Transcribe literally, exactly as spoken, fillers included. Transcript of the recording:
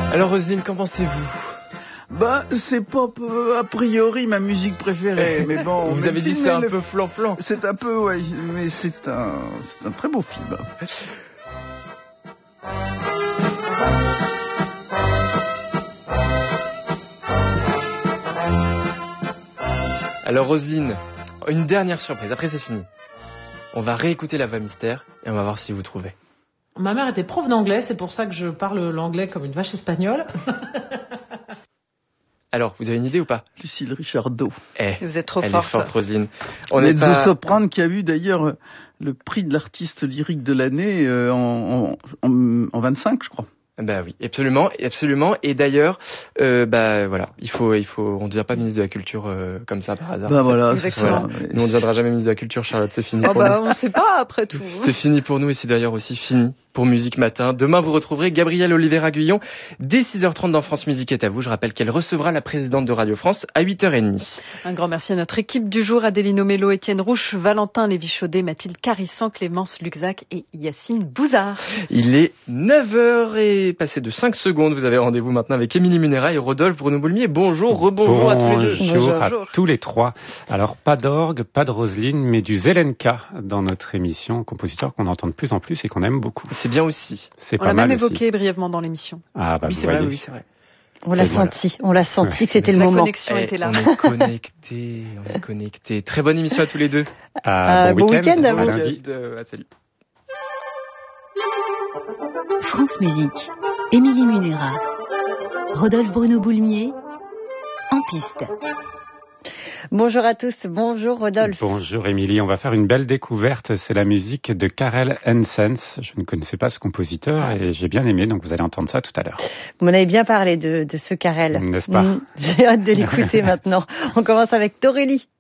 Alors Roselyne, qu'en pensez-vous ? Bah, c'est pas euh, a priori ma musique préférée, mais bon. Vous avez dit c'est un le... peu flan-flan. C'est un peu, ouais, mais c'est un, c'est un très beau film. Alors Roselyne, une dernière surprise, après c'est fini. On va réécouter La Voix Mystère et on va voir si vous trouvez. Ma mère était prof d'anglais, c'est pour ça que je parle l'anglais comme une vache espagnole. Alors, vous avez une idée ou pas ? Lucille Richardot. Eh, vous êtes trop elle forte. est forte, Roselyne. On est est pas... mezzo-soprane qui a eu d'ailleurs le prix de l'artiste lyrique de l'année euh, en, en, en, en vingt-cinq, je crois. Bah oui, absolument, absolument. Et d'ailleurs, euh, bah voilà, il faut, il faut, on ne devient pas ministre de la Culture euh, comme ça par hasard. Bah voilà, exactement. Voilà. Nous, on ne deviendra jamais ministre de la Culture, Charlotte, c'est fini. Oh pour bah nous. on sait pas après tout. C'est fini pour nous et c'est d'ailleurs aussi fini pour Musique Matin. Demain, vous retrouverez Gabrielle Oliveira-Guyon dès six heures trente dans France Musique est à vous. Je rappelle qu'elle recevra la présidente de Radio France à huit heures trente. Un grand merci à notre équipe du jour, Adéline Omello, Étienne Rouche, Valentin Lévy-Chaudet, Mathilde Carissan, Clémence Luxac et Yacine Bouzard. Il est neuf heures et passé de cinq secondes. Vous avez rendez-vous maintenant avec Émilie Munera et Rodolphe Bruno-Boulmier. Bonjour, rebonjour à tous les deux. Bonjour à tous les trois. Alors, pas d'orgue, pas de Roselyne, mais du Zelenka dans notre émission, compositeur qu'on entend de plus en plus et qu'on aime beaucoup. C'est bien aussi. C'est On pas l'a mal même évoqué aussi. brièvement dans l'émission. Ah bah oui, vous c'est voyez. vrai, oui, c'est vrai. On l'a Et senti, on l'a senti Ouais. que c'était le La moment. connexion Eh, était là. On est connectés, on est connectés. Très bonne émission à tous les deux. Ah, Euh, bon bon week-end, week-end à à vous. lundi. Euh, salut. France Musique, Émilie Munera, Rodolphe Bruno-Boulmier, en piste. Bonjour à tous, bonjour Rodolphe. Bonjour Émilie, on va faire une belle découverte, c'est la musique de Karel Hensens. Je ne connaissais pas ce compositeur Ah. et j'ai bien aimé, donc vous allez entendre ça tout à l'heure. Vous m'en avez bien parlé de, de ce Karel. N'est-ce pas ? Mmh, j'ai hâte de l'écouter maintenant. On commence avec Torelli.